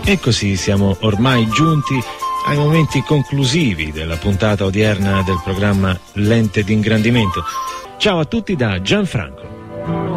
E così siamo ormai giunti ai momenti conclusivi della puntata odierna del programma Lente d'ingrandimento. Ciao a tutti da Gianfranco.